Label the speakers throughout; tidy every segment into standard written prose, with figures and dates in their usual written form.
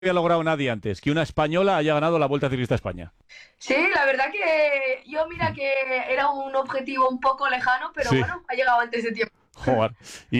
Speaker 1: había logrado nadie antes, que una española haya ganado la Vuelta Ciclista a España.
Speaker 2: Sí, la verdad que yo mira que era un objetivo un poco lejano, pero
Speaker 1: Sí.
Speaker 2: bueno, ha llegado antes de tiempo.
Speaker 1: Joder.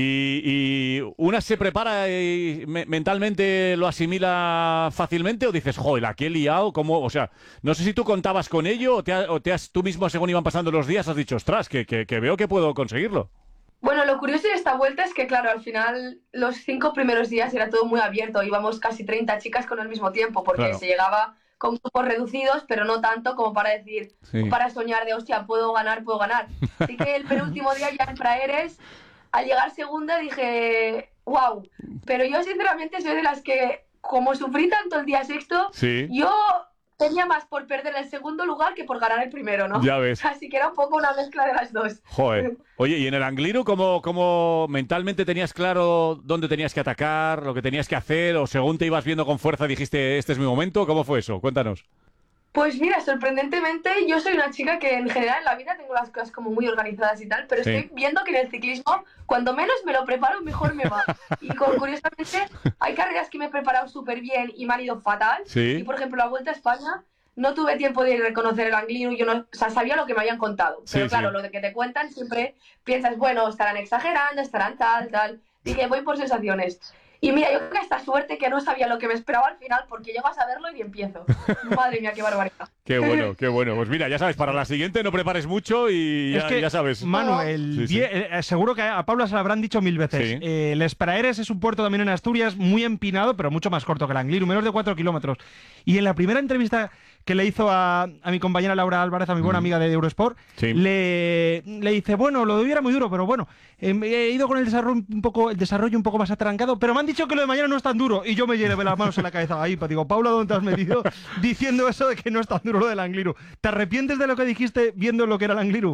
Speaker 1: ¿Y una se prepara y mentalmente lo asimila fácilmente o dices, joder, la que he liado? ¿Cómo? O sea, no sé si tú contabas con ello o tú mismo, según iban pasando los días, has dicho, ostras, que veo que puedo conseguirlo.
Speaker 2: Bueno, lo curioso de esta vuelta es que, claro, al final los 5 primeros días era todo muy abierto. Íbamos casi 30 chicas con el mismo tiempo, porque
Speaker 1: Claro.
Speaker 2: se llegaba con grupos reducidos, pero no tanto como para decir,
Speaker 1: Sí.
Speaker 2: para soñar de, hostia, puedo ganar, puedo ganar. Así que el penúltimo día ya en Praeres, al llegar segunda, dije, wow. Pero yo, sinceramente, soy de las que, como sufrí tanto el día sexto,
Speaker 1: Sí.
Speaker 2: yo tenía más por perder el segundo lugar que por ganar el primero, ¿no?
Speaker 1: Ya ves.
Speaker 2: Así que era un poco una mezcla de las dos.
Speaker 1: Joder. Oye, ¿y en el Angliru cómo mentalmente tenías claro dónde tenías que atacar, lo que tenías que hacer, o según te ibas viendo con fuerza dijiste, este es mi momento? ¿Cómo fue eso? Cuéntanos.
Speaker 2: Pues mira, sorprendentemente yo soy una chica que en general en la vida tengo las cosas como muy organizadas y tal, pero
Speaker 1: Sí.
Speaker 2: estoy viendo que en el ciclismo, cuando menos me lo preparo, mejor me va. Y curiosamente, hay carreras que me he preparado súper bien y me han ido fatal.
Speaker 1: Sí.
Speaker 2: Y por ejemplo, la Vuelta a España, no tuve tiempo de reconocer el Angliru, yo no, o sea, sabía lo que me habían contado. Pero
Speaker 1: Sí,
Speaker 2: claro,
Speaker 1: sí.
Speaker 2: lo de que te cuentan siempre piensas, bueno, estarán exagerando, estarán tal. Dije, voy por sensaciones. Y mira, yo creo que esta suerte que no sabía lo que me esperaba al final, porque llego a saberlo y empiezo. Madre mía, qué barbaridad.
Speaker 1: Qué bueno, qué bueno. Pues mira, ya sabes, para la siguiente no prepares mucho y
Speaker 3: Es que,
Speaker 1: ya sabes.
Speaker 3: Manuel,
Speaker 1: Sí, sí.
Speaker 3: seguro que a Paula se lo habrán dicho 1000 veces.
Speaker 1: Sí.
Speaker 3: Les Praeres es un puerto también en Asturias muy empinado, pero mucho más corto que el Angliru, menos de 4 kilómetros. Y en la primera entrevista que le hizo a mi compañera Laura Álvarez, a mi buena amiga de Eurosport,
Speaker 1: Sí.
Speaker 3: le dice, bueno, lo de hoy era muy duro, pero bueno, he ido con el desarrollo un poco más atrancado, pero me han dicho que lo de mañana no es tan duro. Y yo me llevé las manos en la cabeza. Ahí, pues digo, Paula, ¿dónde te has metido diciendo eso de que no es tan duro lo del Angliru? ¿Te arrepientes de lo que dijiste viendo lo que era el Angliru?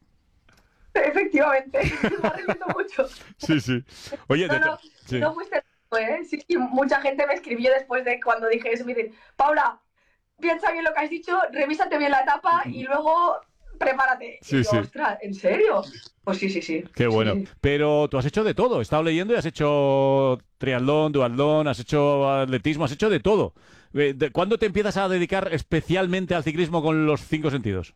Speaker 2: Efectivamente, me arrepiento mucho.
Speaker 1: Sí, sí. Oye, sí.
Speaker 2: No fuiste tú, ¿eh? Sí, mucha gente me escribió después de cuando dije eso, me dicen, Paula, piensa bien lo que has dicho, revísate bien la etapa y luego prepárate.
Speaker 1: Sí,
Speaker 2: y yo,
Speaker 1: sí.
Speaker 2: ostras, ¿en serio? Pues sí.
Speaker 1: Qué bueno.
Speaker 2: Sí.
Speaker 1: Pero tú has hecho de todo. He estado leyendo y has hecho triatlón, duatlón, has hecho atletismo, has hecho de todo. ¿Cuándo te empiezas a dedicar especialmente al ciclismo con los 5 sentidos?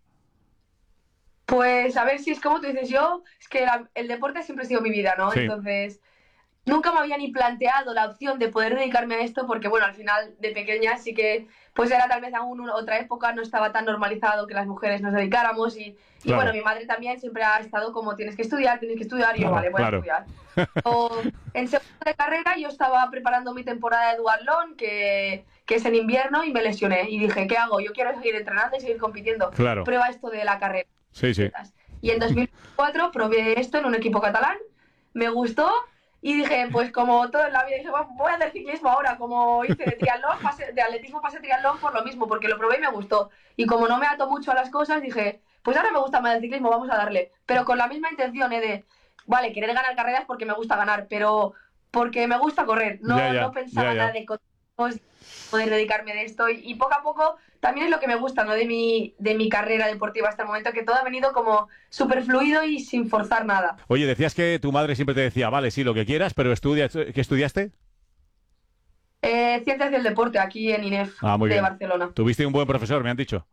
Speaker 2: Pues a ver si es como tú dices, yo, es que el deporte siempre ha sido mi vida, ¿no?
Speaker 1: Sí.
Speaker 2: Entonces, nunca me había ni planteado la opción de poder dedicarme a esto porque, bueno, al final de pequeña sí que, pues era tal vez aún otra época, no estaba tan normalizado que las mujeres nos dedicáramos y
Speaker 1: Claro.
Speaker 2: bueno, mi madre también siempre ha estado como tienes que estudiar, y yo,
Speaker 1: Claro,
Speaker 2: vale, voy
Speaker 1: claro.
Speaker 2: a estudiar. En segundo de carrera yo estaba preparando mi temporada de duatlón, que es en invierno, y me lesioné y dije, ¿qué hago? Yo quiero seguir entrenando y seguir compitiendo.
Speaker 1: Claro.
Speaker 2: Prueba esto de la carrera.
Speaker 1: Sí, sí.
Speaker 2: Y en 2004 probé esto en un equipo catalán, me gustó y dije, pues como todo en la vida, dije, bueno, voy a hacer ciclismo ahora, como hice de triatlón, de atletismo pasé a triatlón por lo mismo, porque lo probé y me gustó. Y como no me ato mucho a las cosas, dije, pues ahora me gusta más el ciclismo, vamos a darle. Pero con la misma intención, de, vale, querer ganar carreras porque me gusta ganar, pero porque me gusta correr. No,
Speaker 1: Ya,
Speaker 2: no pensaba nada de poder dedicarme de esto y poco a poco también es lo que me gusta, ¿no? de mi carrera deportiva hasta el momento, que todo ha venido como súper fluido y sin forzar nada.
Speaker 1: Oye, decías que tu madre siempre te decía, vale, sí, lo que quieras, pero ¿qué estudiaste?
Speaker 2: Ciencias del deporte aquí en INEF
Speaker 1: Muy
Speaker 2: de
Speaker 1: bien.
Speaker 2: Barcelona.
Speaker 1: Tuviste un buen profesor, me han dicho.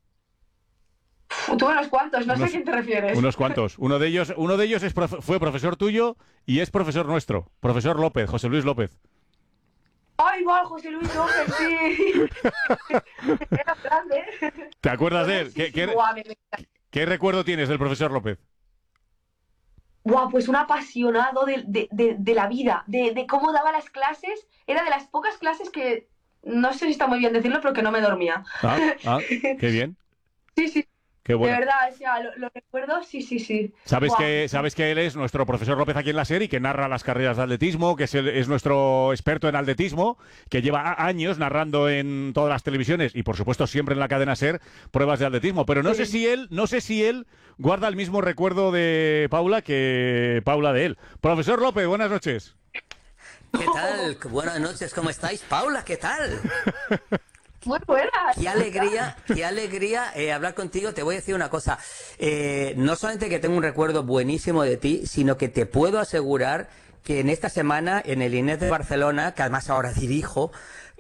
Speaker 2: Tuve unos cuantos, no sé a quién te refieres.
Speaker 1: Unos cuantos. Uno de ellos fue profesor tuyo y es profesor nuestro, profesor López, José Luis López.
Speaker 2: ¡Ay, igual, José Luis López, sí! Era grande.
Speaker 1: ¿Te acuerdas de él?
Speaker 2: Sí, guau,
Speaker 1: ¿Qué recuerdo tienes del profesor López?
Speaker 2: Guau, pues un apasionado de la vida, de cómo daba las clases. Era de las pocas clases que, no sé si está muy bien decirlo, pero que no me dormía.
Speaker 1: Qué bien.
Speaker 2: Sí.
Speaker 1: Qué bueno.
Speaker 2: De verdad, o sea, lo recuerdo, sí.
Speaker 1: ¿Sabes
Speaker 2: Guau.
Speaker 1: que él es nuestro profesor López aquí en la serie y que narra las carreras de atletismo, que es nuestro experto en atletismo, que lleva años narrando en todas las televisiones y por supuesto siempre en la cadena SER pruebas de atletismo? Pero no sé si él guarda el mismo recuerdo de Paula que Paula de él. Profesor López, buenas noches.
Speaker 4: ¿Qué tal? Buenas noches, ¿cómo estáis? Paula, ¿qué tal?
Speaker 2: Muy buena.
Speaker 4: Qué alegría hablar contigo. Te voy a decir una cosa. No solamente que tengo un recuerdo buenísimo de ti, sino que te puedo asegurar que en esta semana, en el INEF de Barcelona, que además ahora dirijo,